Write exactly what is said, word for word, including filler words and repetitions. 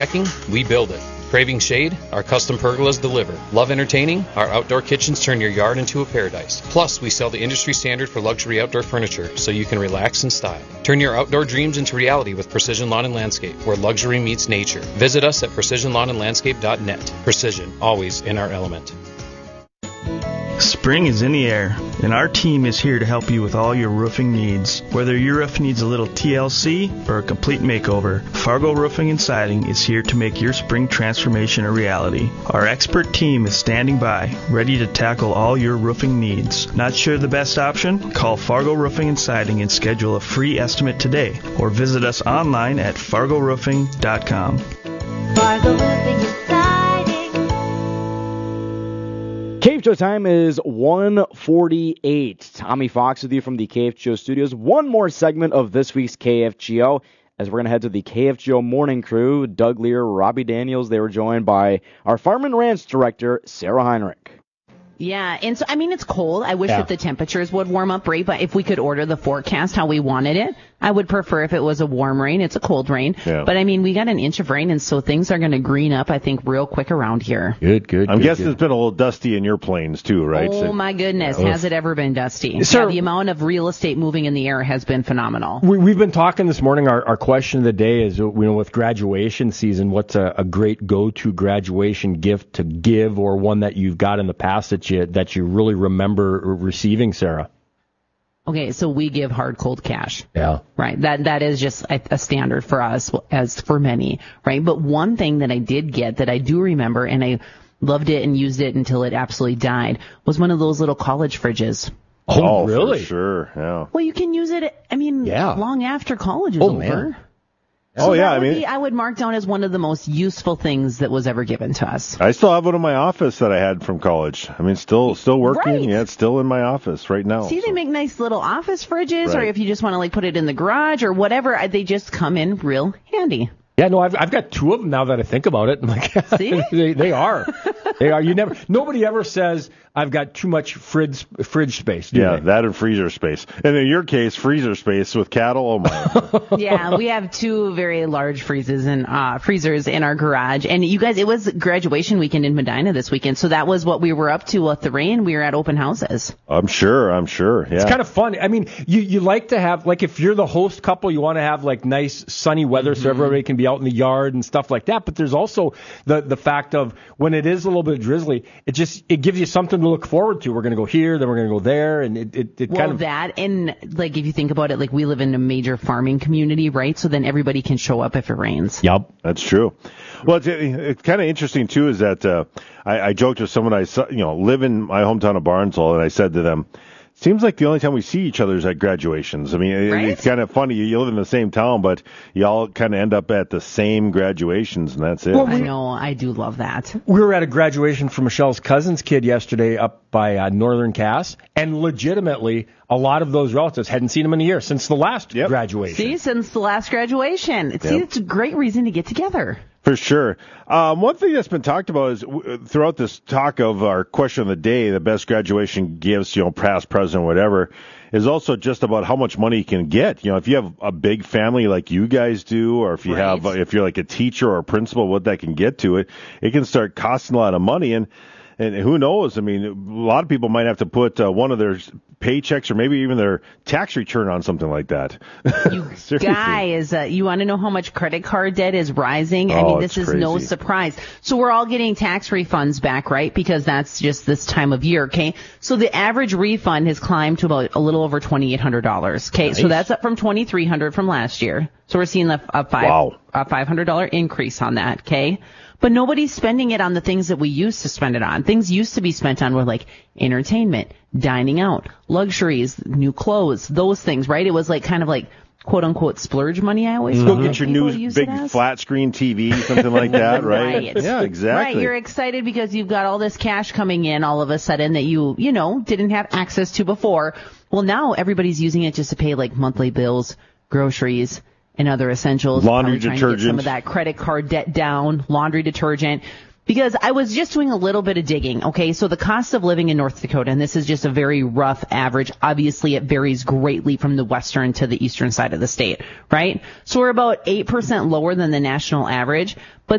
Decking, we build it. Craving shade? Our custom pergolas deliver. Love entertaining? Our outdoor kitchens turn your yard into a paradise. Plus, we sell the industry standard for luxury outdoor furniture, so you can relax in style. Turn your outdoor dreams into reality with Precision Lawn and Landscape, where luxury meets nature. Visit us at precision lawn and landscape dot net. Precision, always in our element. Spring is in the air, and our team is here to help you with all your roofing needs. Whether your roof needs a little T L C or a complete makeover, Fargo Roofing and Siding is here to make your spring transformation a reality. Our expert team is standing by, ready to tackle all your roofing needs. Not sure the best option? Call Fargo Roofing and Siding and schedule a free estimate today, or visit us online at fargo roofing dot com. Fargo Roofing and Siding. K F Show time is one forty-eight. Tommy Fox with you from the K F G O studios. One more segment of this week's K F G O as we're going to head to the K F G O morning crew. Doug Lear, Robbie Daniels. They were joined by our Farm and Ranch director, Sarah Heinrich. Yeah, and so, I mean, it's cold. I wish Yeah. that the temperatures would warm up, right? But if we could order the forecast how we wanted it, I would prefer if it was a warm rain. It's a cold rain. Yeah. But, I mean, we got an inch of rain, and so things are going to green up, I think, real quick around here. Good, good. I'm good, guessing good. it's been a little dusty in your plains, too, right? Oh, So- my goodness. Yeah. Has it ever been dusty? Sir- Yeah, the amount of real estate moving in the air has been phenomenal. We, we've been talking this morning. Our, our question of the day is, you know, with graduation season, what's a, a great go-to graduation gift to give, or one that you've got in the past that you that you really remember receiving, Sarah? Okay, so we give hard, cold cash. Yeah. Right. That that is just a, a standard for us, as for many, right? But one thing that I did get that I do remember, and I loved it and used it until it absolutely died, was one of those little college fridges. Oh, Oh, really? For sure, yeah. Well, you can use it, I mean, Yeah. long after college is Oh, over. man. So Oh, yeah, that I would mean- be, I would mark down as one of the most useful things that was ever given to us. I still have one in my office that I had from college. I mean, still still working. Right. Yeah, it's still in my office right now. See, they so. make nice little office fridges, or Right. if you just want to like put it in the garage or whatever, I- they just come in real handy. Yeah, no, I've I've got two of them now that I think about it. I'm like, See? they, they are, they are. You never, nobody ever says I've got too much fridge fridge space. Do Yeah, they? that and freezer space. And in your case, freezer space with cattle. Oh my! Yeah, we have two very large freezers and uh, freezers in our garage. And you guys, it was graduation weekend in Medina this weekend, so that was what we were up to with the rain. We were at open houses. I'm sure. I'm sure. Yeah. It's kind of fun. I mean, you, you like to have, like, if you're the host couple, you want to have, like, nice sunny weather so everybody can be out in the yard and stuff like that. But there's also the the fact of when it is a little bit drizzly, it just, it gives you something to look forward to. We're going to go here, then we're going to go there, and it, it, it Well, kind of... that, and like if you think about it, like we live in a major farming community, right? So then everybody can show up if it rains. Yep. That's true. Well, it's, it's kind of interesting too. Is that uh, I, I joked with someone I saw, you know, live in my hometown of Barnesville, and I said to them, seems like the only time we see each other is at graduations. I mean, it- Right? it's kind of funny. You, you live in the same town, but you all kind of end up at the same graduations, and that's it. I know, I do love that. We were at a graduation for Michelle's cousin's kid yesterday up by uh, Northern Cass, and legitimately, a lot of those relatives hadn't seen him in a year since the last Yep. graduation. See, since the last graduation. See, Yep. it's a great reason to get together. For sure. Um, one thing that's been talked about is w- throughout this talk of our question of the day, the best graduation gifts, you know, past, present, whatever, is also just about how much money you can get. You know, if you have a big family like you guys do, or if you Right. have, uh, if you're like a teacher or a principal, what that can get to it, it can start costing a lot of money. And, and who knows? I mean, a lot of people might have to put uh, one of their paychecks or maybe even their tax return on something like that. You Seriously. guys, uh, you want to know how much credit card debt is rising? I Oh, mean, this it's is no crazy. surprise. So we're all getting tax refunds back, right? Because that's just this time of year, okay? So the average refund has climbed to about a little over twenty-eight hundred dollars, okay? So Nice. that's up from twenty-three hundred dollars from last year. So we're seeing a, a five Wow. a five hundred dollars increase on that, okay? But nobody's spending it on the things that we used to spend it on. Things used to be spent on were like entertainment, dining out, luxuries, new clothes, those things, right? It was like kind of like quote unquote splurge money. I always Go felt get like your people new use big it as. flat screen T V, something like that, right? Right. Yeah, exactly. Right, you're excited because you've got all this cash coming in all of a sudden that you, you know, didn't have access to before. Well, now everybody's using it just to pay like monthly bills, groceries, and other essentials. Laundry Probably trying to get some detergent. of that credit card debt down, laundry detergent. Because I was just doing a little bit of digging. Okay, so the cost of living in North Dakota, and this is just a very rough average. Obviously, it varies greatly from the western to the eastern side of the state, right? So we're about eight percent lower than the national average. But